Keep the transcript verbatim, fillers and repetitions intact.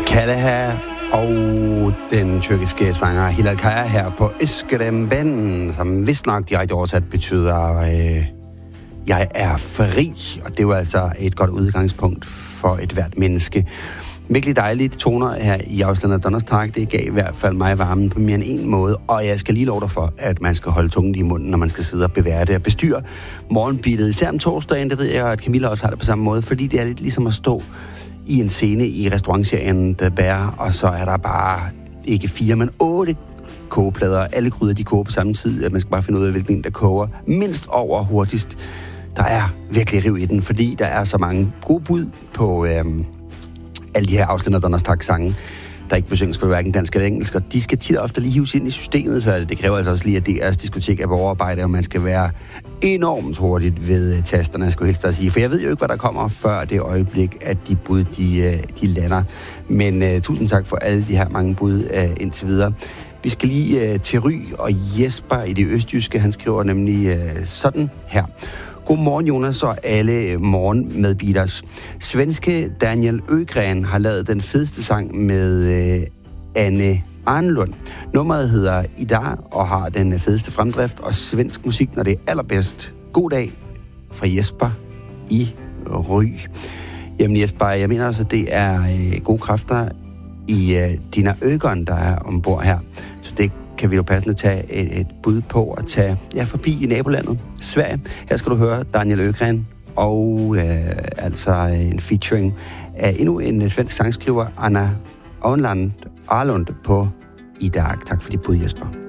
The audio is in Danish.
Kaleha og den tyrkiske sanger Hilal Kaya her på Eskeremben, som vist nok direkte oversat betyder, øh, jeg er fri. Og det var altså et godt udgangspunkt for et hvert menneske. Virkelig dejlige toner her i Ausländer Donnerstag. Det gav i hvert fald mig varmen på mere end en måde. Og jeg skal lige love dig for, at man skal holde tungen i munden, når man skal sidde og bevære det og bestyre morgenbeatet. Især om torsdagen, det ved jeg, at Camilla også har det på samme måde, fordi det er lidt ligesom at stå i en scene i restaurantserien The Bear, og så er der bare ikke fire, men otte kogeplader. Alle gryder, de koger på samme tid, at man skal bare finde ud af, hvilken der koger mindst over hurtigst. Der er virkelig riv i den, fordi der er så mange gode bud på øhm, alle de her Ausländer Donnerstag-sange, der ikke besynges på hverken dansk eller engelsk, og de skal tit og ofte lige hives ind i systemet, så det kræver altså også lige, at D R's diskotek er på overarbejde, og man skal være enormt hurtigt ved tasterne, skulle jeg helst da sige. For jeg ved jo ikke, hvad der kommer før det øjeblik, at de bud, de, de lander. Men uh, tusind tak for alle de her mange bud uh, indtil videre. Vi skal lige uh, til Ry og Jesper i det østjyske. Han skriver nemlig uh, sådan her. Godmorgen, Jonas, og alle morgenmedbeaters. Svenske Daniel Ögren har lavet den fedeste sang med øh, Anne Arnlund. Nummeret hedder I dag og har den fedeste fremdrift og svensk musik, når det er allerbedst. God dag fra Jesper i Ry. Jamen Jesper, jeg mener også, at det er øh, gode kræfter i øh, Dina Ögren, der er ombord her. Så det kan vi jo passende tage et, et bud på at tage ja, forbi i nabolandet, Sverige. Her skal du høre Daniel Ögren og øh, altså en featuring af endnu en svensk sangskriver, Anna Arnlund, Arlund på I dag. Tak for dit bud, Jesper.